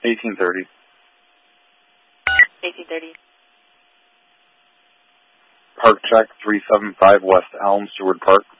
1830. 1830. Park check 375 West Elm, Seward Park.